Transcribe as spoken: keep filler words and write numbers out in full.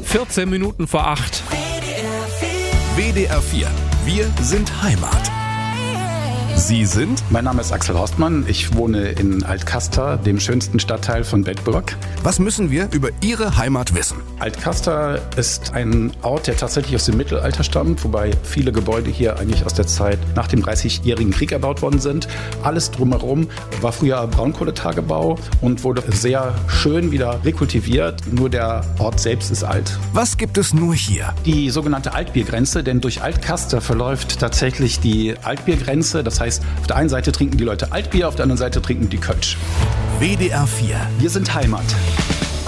vierzehn Minuten vor acht. W D R vier. Wir sind Heimat. Sie sind? Mein Name ist Axel Horstmann. Ich wohne in Altkaster, dem schönsten Stadtteil von Bedburg. Was müssen wir über Ihre Heimat wissen? Altkaster ist ein Ort, der tatsächlich aus dem Mittelalter stammt, wobei viele Gebäude hier eigentlich aus der Zeit nach dem dreißigjährigen Krieg erbaut worden sind. Alles drumherum war früher Braunkohletagebau und wurde sehr schön wieder rekultiviert. Nur der Ort selbst ist alt. Was gibt es nur hier? Die sogenannte Altbiergrenze, denn durch Altkaster verläuft tatsächlich die Altbiergrenze. Das heißt, auf der einen Seite trinken die Leute Altbier, auf der anderen Seite trinken die Kölsch. W D R vier. Wir sind Heimat.